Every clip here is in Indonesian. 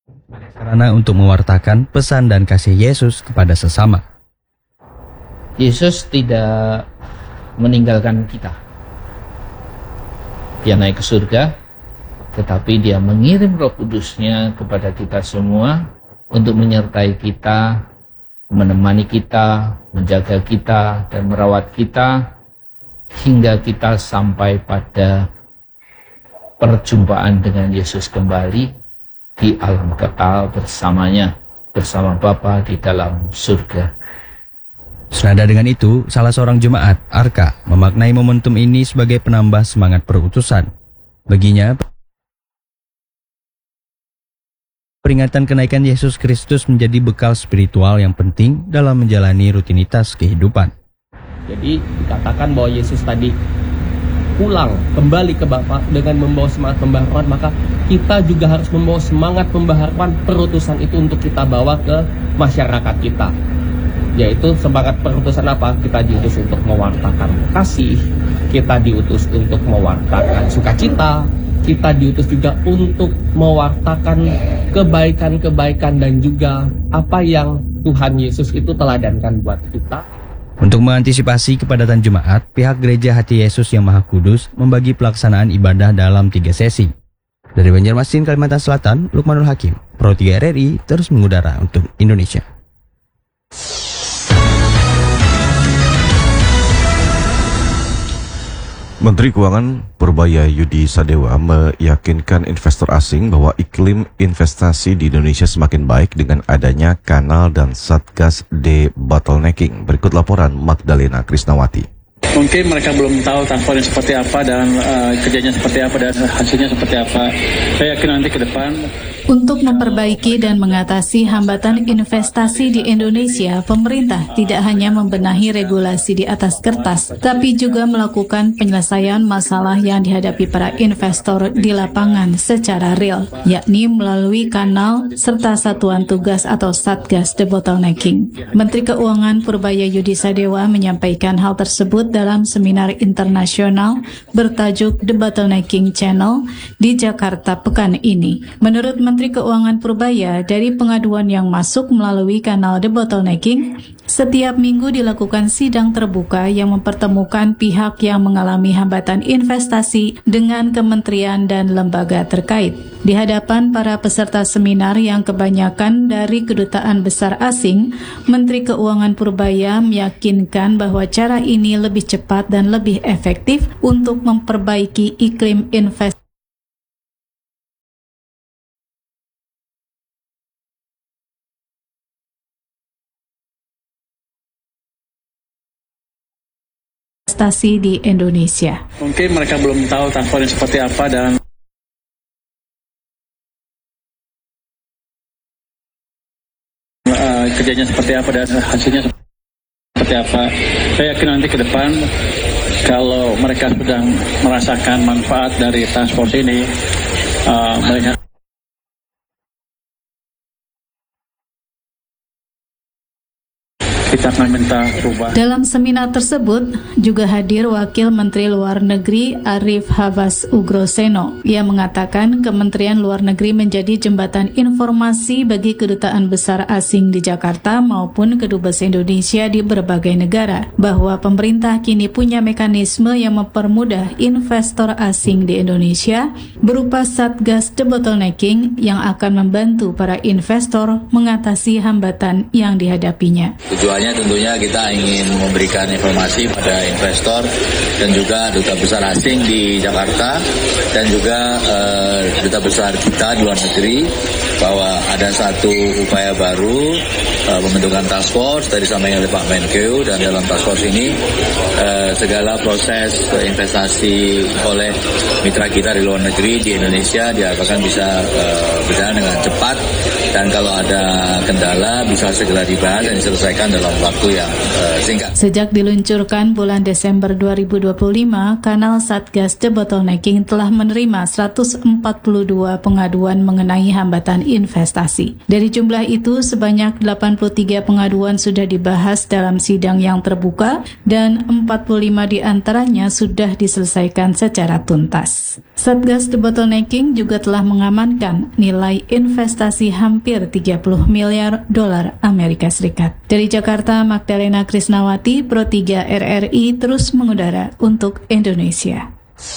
sarana untuk mewartakan pesan dan kasih Yesus kepada sesama. Yesus tidak meninggalkan kita. Dia naik ke surga, tetapi dia mengirim Roh Kudus-Nya kepada kita semua untuk menyertai kita, menemani kita, menjaga kita, dan merawat kita hingga kita sampai pada perjumpaan dengan Yesus kembali di alam kekal bersamanya, bersama Bapa di dalam surga. Senada dengan itu, salah seorang jemaat, Arka, memaknai momentum ini sebagai penambah semangat perutusan. Baginya, peringatan kenaikan Yesus Kristus menjadi bekal spiritual yang penting dalam menjalani rutinitas kehidupan. Jadi dikatakan bahwa Yesus tadi pulang kembali ke Bapa dengan membawa semangat pembaharuan, maka kita juga harus membawa semangat pembaharuan perutusan itu untuk kita bawa ke masyarakat kita. Yaitu semangat perutusan apa? Kita diutus untuk mewartakan kasih, kita diutus untuk mewartakan sukacita, kita diutus juga untuk mewartakan kebaikan-kebaikan dan juga apa yang Tuhan Yesus itu teladankan buat kita. Untuk mengantisipasi kepadatan jemaat, pihak Gereja Hati Yesus yang Maha Kudus membagi pelaksanaan ibadah dalam 3 sesi. Dari Banjarmasin, Kalimantan Selatan, Lukmanul Hakim, Pro 3 RRI, terus mengudara untuk Indonesia. Menteri Keuangan Purbaya Yudi Sadewa meyakinkan investor asing bahwa iklim investasi di Indonesia semakin baik dengan adanya kanal dan Satgas debottlenecking. Berikut laporan Magdalena Krisnawati. Mungkin mereka belum tahu transfernya seperti apa dan kerjanya seperti apa dan hasilnya seperti apa. Saya yakin nanti ke depan. Untuk memperbaiki dan mengatasi hambatan investasi di Indonesia, pemerintah tidak hanya membenahi regulasi di atas kertas, tapi juga melakukan penyelesaian masalah yang dihadapi para investor di lapangan secara real, yakni melalui kanal serta satuan tugas atau Satgas debottlenecking. Menteri Keuangan Purbaya Yudi Sadewa menyampaikan hal tersebut dalam seminar internasional bertajuk The Bottlenecking Channel di Jakarta pekan ini. Menurut Menteri Keuangan Purbaya, dari pengaduan yang masuk melalui kanal debottlenecking, setiap minggu dilakukan sidang terbuka yang mempertemukan pihak yang mengalami hambatan investasi dengan kementerian dan lembaga terkait. Di hadapan para peserta seminar yang kebanyakan dari kedutaan besar asing, Menteri Keuangan Purbaya meyakinkan bahwa cara ini lebih cepat dan lebih efektif untuk memperbaiki iklim investasi di Indonesia. Mungkin mereka belum tahu transfernya seperti apa dan kerjanya seperti apa dan hasilnya seperti apa. Saya yakin nanti ke depan kalau mereka sedang merasakan manfaat dari transport ini, mereka kita akan minta rubah. Dalam seminar tersebut juga hadir Wakil Menteri Luar Negeri Arif Hafaz Ugroseno. Ia mengatakan Kementerian Luar Negeri menjadi jembatan informasi bagi kedutaan besar asing di Jakarta maupun kedubes Indonesia di berbagai negara, bahwa pemerintah kini punya mekanisme yang mempermudah investor asing di Indonesia berupa Satgas debottlenecking yang akan membantu para investor mengatasi hambatan yang dihadapinya. Tujuannya tentunya kita ingin memberikan informasi pada investor dan juga duta besar asing di Jakarta dan juga duta besar kita di luar negeri bahwa ada satu upaya baru pembentukan task force tadi disampaikan oleh Pak Menkeu, dan dalam task force ini segala proses investasi oleh mitra kita di luar negeri di Indonesia diharapkan bisa berjalan dengan cepat, dan kalau ada kendala bisa segera dibahas dan diselesaikan dalam waktu yang singkat. Sejak diluncurkan bulan Desember 2025, kanal Satgas debottlenecking telah menerima 142 pengaduan mengenai hambatan investasi. Dari jumlah itu, sebanyak 83 pengaduan sudah dibahas dalam sidang yang terbuka dan 45 di antaranya sudah diselesaikan secara tuntas. Satgas Debottlenecking juga telah mengamankan nilai investasi hampir 30 miliar dolar Amerika Serikat. Dari Jakarta, Magdalena Krisnawati, Pro 3 RRI terus mengudara untuk Indonesia.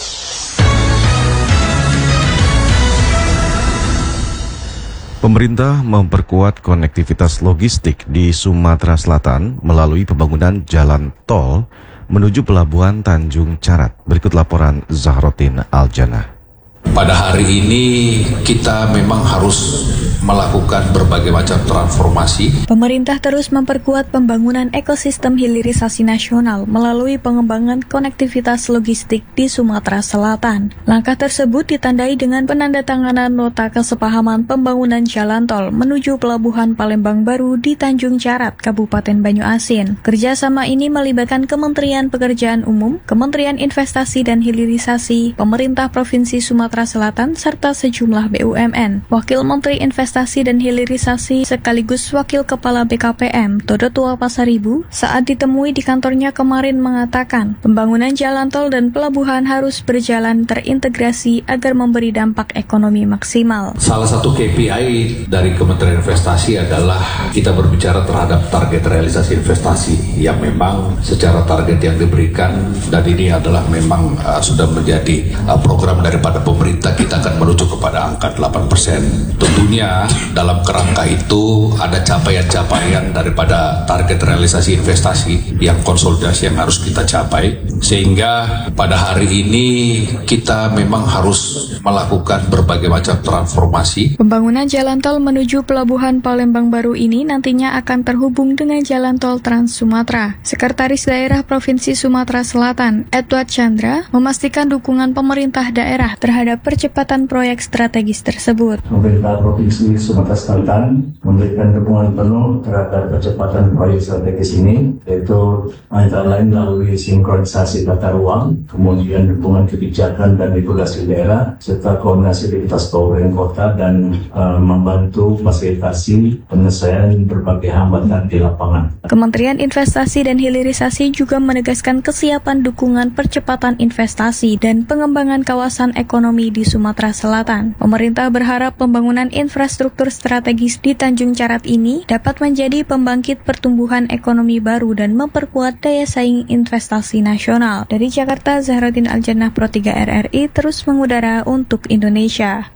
Pemerintah memperkuat konektivitas logistik di Sumatera Selatan melalui pembangunan jalan tol menuju Pelabuhan Tanjung Carat. Berikut laporan Zahrotin Aljana. Pada hari ini kita memang harus melakukan berbagai macam transformasi. Pemerintah terus memperkuat pembangunan ekosistem hilirisasi nasional melalui pengembangan konektivitas logistik di Sumatera Selatan. Langkah tersebut ditandai dengan penandatanganan nota kesepahaman pembangunan jalan tol menuju Pelabuhan Palembang Baru di Tanjung Carat, Kabupaten Banyuasin. Kerjasama ini melibatkan Kementerian Pekerjaan Umum, Kementerian Investasi dan Hilirisasi, Pemerintah Provinsi Sumatera Selatan, serta sejumlah BUMN. Wakil Menteri Investasi dan Hilirisasi sekaligus Wakil Kepala BKPM, Todo Tua Pasaribu, saat ditemui di kantornya kemarin mengatakan, pembangunan jalan tol dan pelabuhan harus berjalan terintegrasi agar memberi dampak ekonomi maksimal. Salah satu KPI dari Kementerian Investasi adalah kita berbicara terhadap target realisasi investasi yang memang secara target yang diberikan, dan ini adalah memang sudah menjadi program daripada pemerintah, kita akan menuju kepada angka 8%. Tentunya dalam kerangka itu ada capaian-capaian daripada target realisasi investasi yang konsolidasi yang harus kita capai, sehingga pada hari ini kita memang harus melakukan berbagai macam transformasi. Pembangunan jalan tol menuju Pelabuhan Palembang Baru ini nantinya akan terhubung dengan jalan tol Trans Sumatera. Sekretaris Daerah Provinsi Sumatera Selatan, Edward Chandra, memastikan dukungan pemerintah daerah terhadap percepatan proyek strategis tersebut. Pemerintah Provinsi Sumatera Selatan memberikan dukungan penuh terhadap percepatan proyek strategis ini, yaitu antara lain melalui sinkronisasi tata ruang, kemudian dukungan kebijakan dan regulasi daerah, serta koordinasi lintas kabupaten kota dan membantu fasilitasi penyelesaian berbagai hambatan di lapangan. Kementerian Investasi dan Hilirisasi juga menegaskan kesiapan dukungan percepatan investasi dan pengembangan kawasan ekonomi di Sumatera Selatan. Pemerintah berharap pembangunan infrastruktur strategis di Tanjung Carat ini dapat menjadi pembangkit pertumbuhan ekonomi baru dan memperkuat daya saing investasi nasional. Dari Jakarta, Zahrotin Aljana, Pro 3 RRI terus mengudara untuk Indonesia.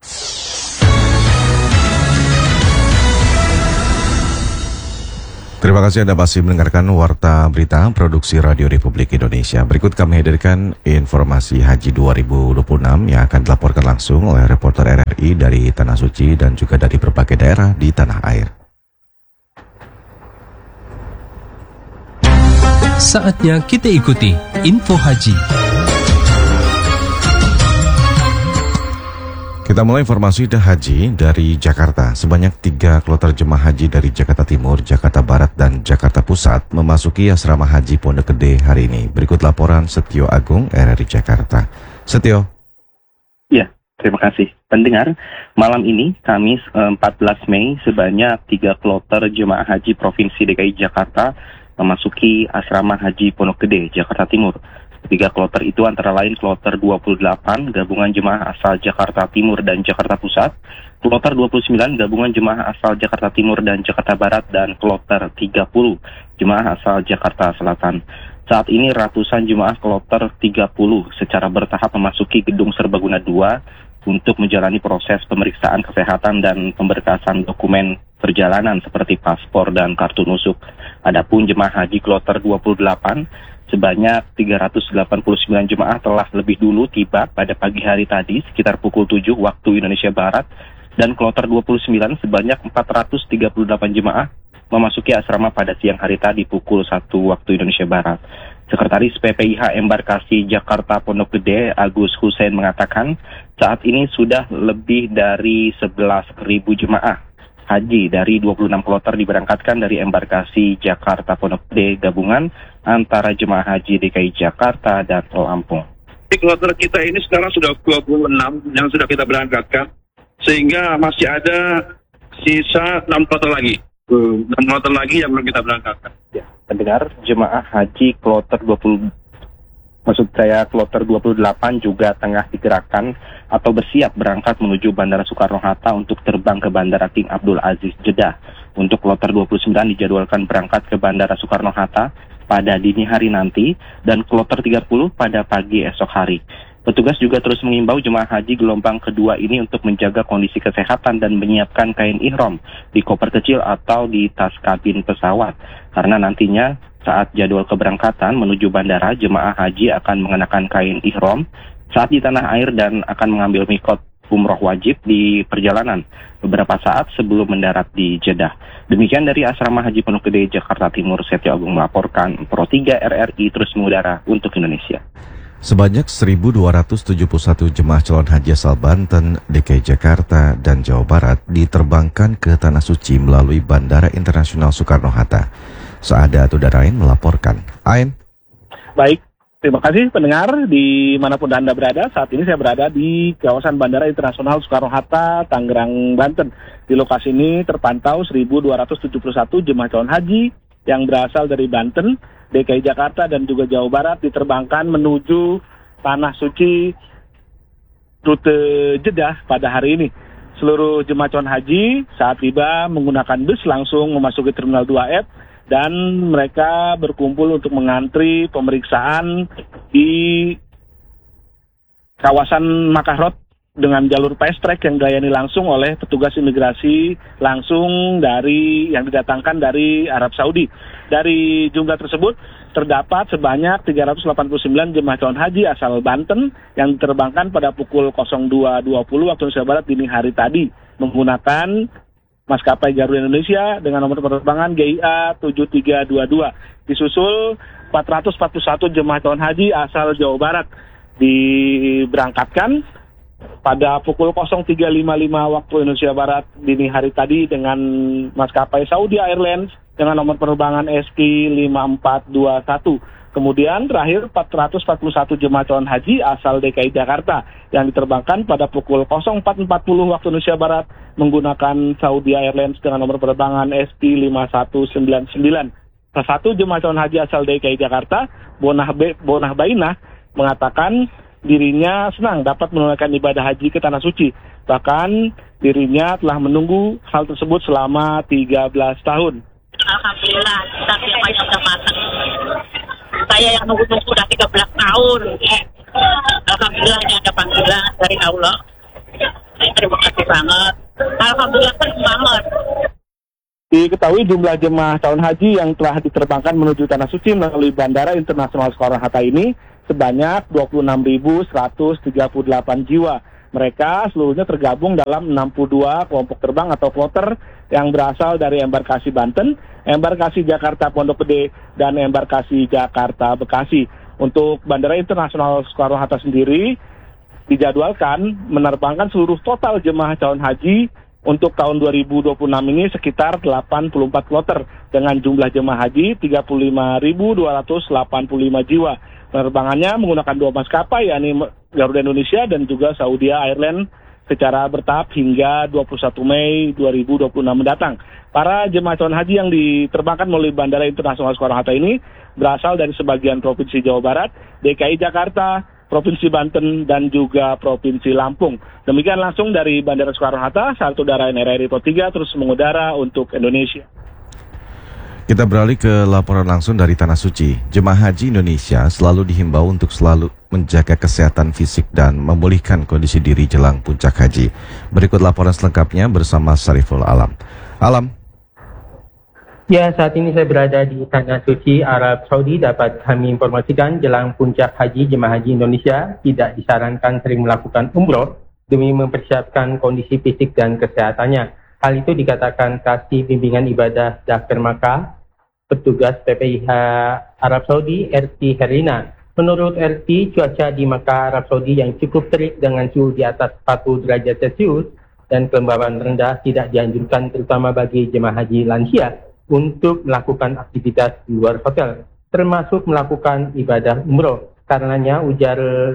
Terima kasih Anda masih mendengarkan Warta Berita Produksi Radio Republik Indonesia. Berikut kami hadirkan informasi Haji 2026 yang akan dilaporkan langsung oleh reporter RRI dari Tanah Suci dan juga dari berbagai daerah di tanah air. Saatnya kita ikuti Info Haji. Kita mulai informasi haji dari Jakarta. Sebanyak 3 kloter jemaah haji dari Jakarta Timur, Jakarta Barat, dan Jakarta Pusat memasuki asrama haji Pondok Gede hari ini. Berikut laporan Setio Agung, RRI Jakarta. Setio. Ya, terima kasih. Pendengar, malam ini, Kamis 14 Mei, sebanyak 3 kloter jemaah haji Provinsi DKI Jakarta memasuki asrama haji Pondok Gede, Jakarta Timur. 3 kloter itu antara lain kloter 28 gabungan jemaah asal Jakarta Timur dan Jakarta Pusat, kloter 29 gabungan jemaah asal Jakarta Timur dan Jakarta Barat, dan kloter 30 jemaah asal Jakarta Selatan. Saat ini ratusan jemaah kloter 30 secara bertahap memasuki gedung serbaguna 2 untuk menjalani proses pemeriksaan kesehatan dan pemberkasan dokumen perjalanan seperti paspor dan kartu nusuk. Adapun jemaah haji kloter 28 sebanyak 389 jemaah telah lebih dulu tiba pada pagi hari tadi sekitar pukul 7 waktu Indonesia Barat, dan kloter 29 sebanyak 438 jemaah memasuki asrama pada siang hari tadi pukul 1 waktu Indonesia Barat. Sekretaris PPIH Embarkasi Jakarta Pondok Gede, Agus Hussein, mengatakan saat ini sudah lebih dari 11.000 jemaah haji dari 26 kloter diberangkatkan dari embarkasi Jakarta Pondok Gede gabungan antara jemaah haji DKI Jakarta dan Lampung. Kloter kita ini sekarang sudah 26 yang sudah kita berangkatkan. sehingga masih ada sisa 6 kloter lagi. 6 kloter lagi yang belum kita berangkatkan. Ya, pendengar, jemaah haji kloter 28 juga tengah digerakkan atau bersiap berangkat menuju Bandara Soekarno-Hatta untuk terbang ke Bandara King Abdul Aziz Jeddah. Untuk kloter 29 dijadwalkan berangkat ke Bandara Soekarno-Hatta pada dini hari nanti dan kloter 30 pada pagi esok hari. Petugas juga terus mengimbau jemaah haji gelombang kedua ini untuk menjaga kondisi kesehatan dan menyiapkan kain ihram di koper kecil atau di tas kabin pesawat. Karena nantinya saat jadwal keberangkatan menuju bandara, jemaah haji akan mengenakan kain ihram saat di tanah air dan akan mengambil mikot umroh wajib di perjalanan beberapa saat sebelum mendarat di Jeddah. Demikian dari Asrama Haji Pondok Gede, Jakarta Timur, Setio Agung melaporkan. Pro 3 RRI terus mengudara untuk Indonesia. Sebanyak 1.271 jemaah calon haji asal Banten, DKI Jakarta, dan Jawa Barat diterbangkan ke Tanah Suci melalui Bandara Internasional Soekarno-Hatta. Saada Tudarain melaporkan. Ain. Baik, terima kasih pendengar dimanapun Anda berada. Saat ini saya berada di kawasan Bandara Internasional Soekarno-Hatta, Tangerang, Banten. Di lokasi ini terpantau 1.271 jemaah calon haji yang berasal dari Banten, DKI Jakarta, dan juga Jawa Barat diterbangkan menuju Tanah Suci rute Jeddah pada hari ini. Seluruh jemaah calon haji saat tiba menggunakan bus langsung memasuki Terminal 2F dan mereka berkumpul untuk mengantri pemeriksaan di kawasan Makkah Road dengan jalur fast track yang dilayani langsung oleh petugas imigrasi langsung yang didatangkan dari Arab Saudi. Dari jumlah tersebut terdapat sebanyak 389 jemaah calon haji asal Banten yang diterbangkan pada pukul 02.20 waktu Indonesia Barat dini hari tadi menggunakan maskapai Garuda Indonesia dengan nomor penerbangan GIA 7322. Disusul 441 jemaah calon haji asal Jawa Barat diberangkatkan pada pukul 03.55 waktu Indonesia Barat dini hari tadi dengan maskapai Saudi Airlines dengan nomor penerbangan SQ5421. Kemudian terakhir 441 jemaah calon haji asal DKI Jakarta yang diterbangkan pada pukul 04.40 waktu Indonesia Barat menggunakan Saudi Airlines dengan nomor penerbangan SQ5199. Salah satu jemaah calon haji asal DKI Jakarta, Bonah Bainah, mengatakan dirinya senang dapat menunaikan ibadah haji ke Tanah Suci. Bahkan dirinya telah menunggu hal tersebut selama 13 tahun. Alhamdulillah, tapi apa yang sudah matang. Saya yang nunggu-nunggu sudah 13 tahun. Alhamdulillah ini ada panggilan dari Allah. Saya terima kasih banget. Alhamdulillah senang banget. Diketahui jumlah jemaah calon haji yang telah diterbangkan menuju Tanah Suci melalui Bandara Internasional Soekarno-Hatta ini sebanyak 26.138 jiwa. Mereka seluruhnya tergabung dalam 62 kelompok terbang atau kloter yang berasal dari embarkasi Banten, embarkasi Jakarta Pondok Gede, dan embarkasi Jakarta Bekasi. Untuk Bandara Internasional Soekarno-Hatta sendiri dijadwalkan menerbangkan seluruh total jemaah calon haji untuk tahun 2026 ini sekitar 84 kloter dengan jumlah jemaah haji 35.285 jiwa. Penerbangannya menggunakan 2 maskapai, yakni Garuda Indonesia dan juga Saudi Airlines secara bertahap hingga 21 Mei 2026 mendatang. Para jemaah calon haji yang diterbangkan melalui Bandara Internasional Soekarno-Hatta ini berasal dari sebagian Provinsi Jawa Barat, DKI Jakarta, Provinsi Banten, dan juga Provinsi Lampung. Demikian langsung dari Bandara Soekarno-Hatta, Saat Udara RRI Pro 3 terus mengudara untuk Indonesia. Kita beralih ke laporan langsung dari Tanah Suci. Jemaah haji Indonesia selalu dihimbau untuk selalu menjaga kesehatan fisik dan memulihkan kondisi diri jelang puncak haji. Berikut laporan selengkapnya bersama Sariful Alam. Alam. Ya, saat ini saya berada di Tanah Suci, Arab Saudi. Dapat kami informasikan jelang puncak haji, jemaah haji Indonesia tidak disarankan sering melakukan umroh demi mempersiapkan kondisi fisik dan kesehatannya. Hal itu dikatakan Kasih Bimbingan Ibadah Daftar Makkah, petugas PPIH Arab Saudi, RT Herlina. Menurut RT, cuaca di Makkah Arab Saudi yang cukup terik dengan suhu di atas 40 derajat Celcius dan kelembaban rendah tidak dianjurkan terutama bagi jemaah haji lansia untuk melakukan aktivitas di luar hotel, termasuk melakukan ibadah umroh. Karenanya, ujar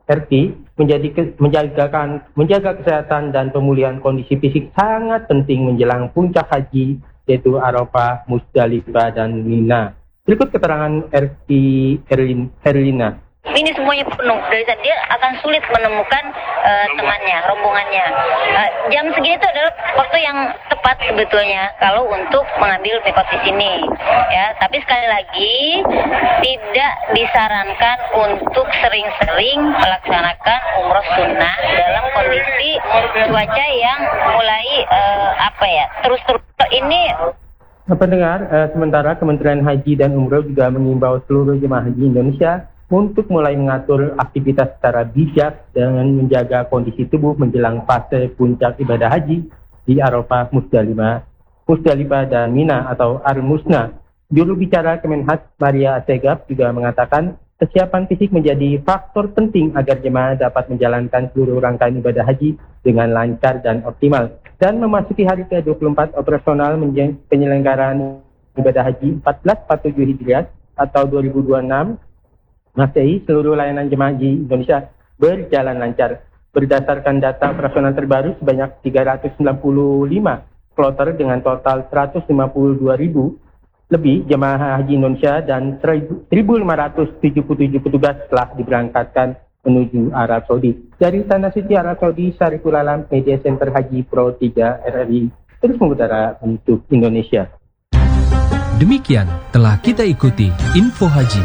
RT, menjaga kesehatan dan pemulihan kondisi fisik sangat penting menjelang puncak haji, yaitu Arafah, Musdalifah, dan Mina. Berikut keterangan RT Herlina. Ini semuanya penuh, dari saat dia akan sulit menemukan temannya, rombongannya. Jam segini itu adalah waktu yang tepat sebetulnya kalau untuk mengambil mikot di sini. Ya, tapi sekali lagi tidak disarankan untuk sering-sering melaksanakan umroh sunnah dalam kondisi cuaca yang mulai terus-terus ini. Pendengar, sementara Kementerian Haji dan Umroh juga mengimbau seluruh jemaah haji Indonesia untuk mulai mengatur aktivitas secara bijak dengan menjaga kondisi tubuh menjelang fase puncak ibadah haji di Arafah, Musdalifah, dan Mina atau Ar-Musna. Juru bicara Kemenhaj Maria Assegaf juga mengatakan kesiapan fisik menjadi faktor penting agar jemaah dapat menjalankan seluruh rangkaian ibadah haji dengan lancar dan optimal. Dan memasuki hari ke-24 operasional penyelenggaraan ibadah haji 1447 Hijriah atau 2026 Masehi, seluruh layanan jemaah haji Indonesia berjalan lancar. Berdasarkan data operasional terbaru, sebanyak 395 kloter dengan total 152.000 lebih jemaah haji Indonesia dan 1.577 petugas telah diberangkatkan menuju Arab Saudi. Dari Tanah Suci Arab Saudi, Syariful Alam, Media Center Haji Pro 3 RRI, terus mengutara untuk Indonesia. Demikian telah kita ikuti Info Haji.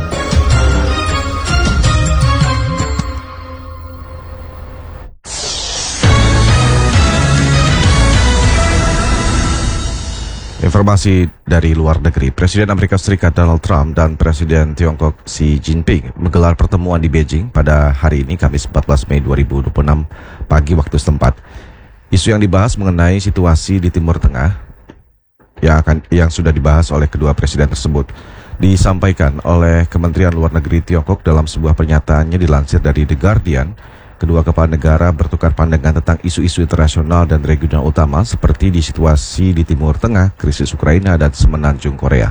Informasi dari luar negeri, Presiden Amerika Serikat Donald Trump dan Presiden Tiongkok Xi Jinping menggelar pertemuan di Beijing pada hari ini, Kamis 14 Mei 2026 pagi waktu setempat. Isu yang dibahas mengenai situasi di Timur Tengah yang sudah dibahas oleh kedua presiden tersebut disampaikan oleh Kementerian Luar Negeri Tiongkok dalam sebuah pernyataannya dilansir dari The Guardian. Kedua kepala negara bertukar pandangan tentang isu-isu internasional dan regional utama seperti di situasi di Timur Tengah, krisis Ukraina, dan semenanjung Korea.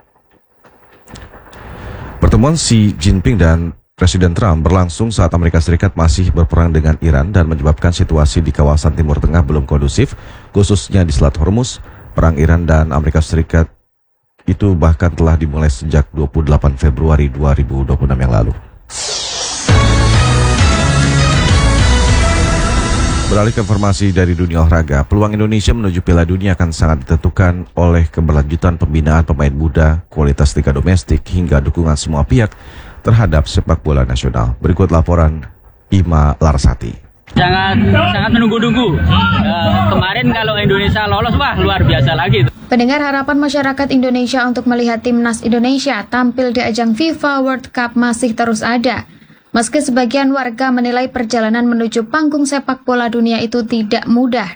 Pertemuan Xi Jinping dan Presiden Trump berlangsung saat Amerika Serikat masih berperang dengan Iran dan menyebabkan situasi di kawasan Timur Tengah belum kondusif, khususnya di Selat Hormuz. Perang Iran dan Amerika Serikat itu bahkan telah dimulai sejak 28 Februari 2026 yang lalu. Beralih ke informasi dari dunia olahraga, peluang Indonesia menuju Piala Dunia akan sangat ditentukan oleh keberlanjutan pembinaan pemain muda, kualitas liga domestik, hingga dukungan semua pihak terhadap sepak bola nasional. Berikut laporan Ima Larsati. Sangat menunggu-nunggu. Kemarin kalau Indonesia lolos, wah luar biasa lagi. Pendengar, harapan masyarakat Indonesia untuk melihat timnas Indonesia tampil di ajang FIFA World Cup masih terus ada. Meski sebagian warga menilai perjalanan menuju panggung sepak bola dunia itu tidak mudah